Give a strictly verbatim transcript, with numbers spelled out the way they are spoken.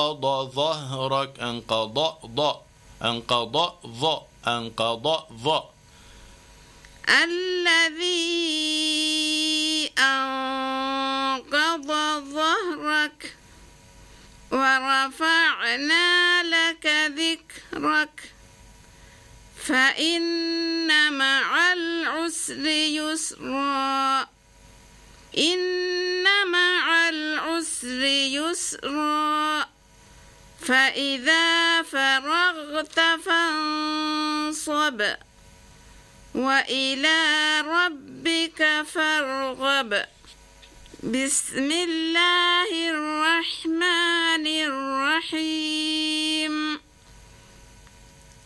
أنقض ظهرك أنقض ض أنقض ظ أنقض ظ الذي أنقض ظهرك ورفعنا لك ذكرك فإن مع العسر يسرا إن مع العسر يسرا فإذا فرغت فانصب وإلى ربك فارغب بسم الله الرحمن الرحيم